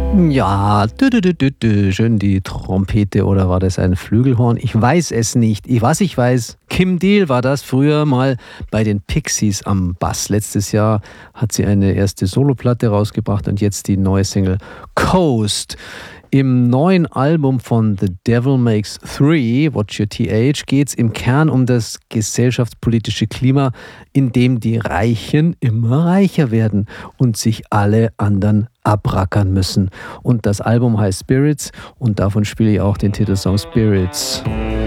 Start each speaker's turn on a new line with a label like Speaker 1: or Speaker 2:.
Speaker 1: Ja, schön die Trompete oder war das ein Flügelhorn? Ich weiß es nicht. Was ich weiß, Kim Deal war das früher mal bei den Pixies am Bass. Letztes Jahr hat sie eine erste Soloplatte rausgebracht und jetzt die neue Single Coast. Im neuen Album von The Devil Makes Three, Watch Your TH, geht es im Kern um das gesellschaftspolitische Klima, in dem die Reichen immer reicher werden und sich alle anderen abrackern müssen. Und das Album heißt Spirits und davon spiele ich auch den Titelsong Spirits.